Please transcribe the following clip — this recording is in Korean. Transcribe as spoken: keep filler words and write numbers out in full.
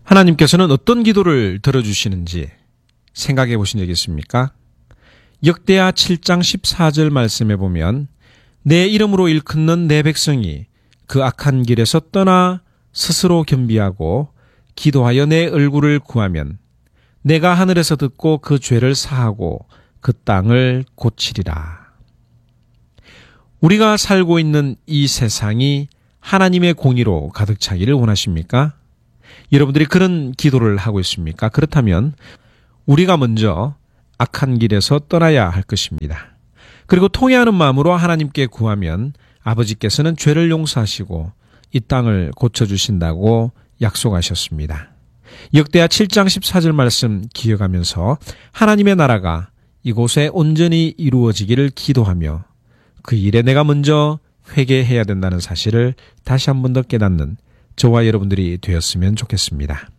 하나님께서는 어떤 기도를 들어주시는지 생각해 보신 적 있습니까? 역대하 칠 장 십사 절 말씀에 보면 내 이름으로 일컫는 내 백성이 그 악한 길에서 떠나 스스로 겸비하고 기도하여 내 얼굴을 구하면 내가 하늘에서 듣고 그 죄를 사하고 그 땅을 고치리라. 우리가 살고 있는 이 세상이 하나님의 공의로 가득 차기를 원하십니까? 여러분들이 그런 기도를 하고 있습니까? 그렇다면 우리가 먼저 악한 길에서 떠나야 할 것입니다. 그리고 통회하는 마음으로 하나님께 구하면 아버지께서는 죄를 용서하시고 이 땅을 고쳐주신다고 약속하셨습니다. 역대하 칠 장 십사 절 말씀 기억하면서 하나님의 나라가 이곳에 온전히 이루어지기를 기도하며 그 일에 내가 먼저 회개해야 된다는 사실을 다시 한 번 더 깨닫는 저와 여러분들이 되었으면 좋겠습니다.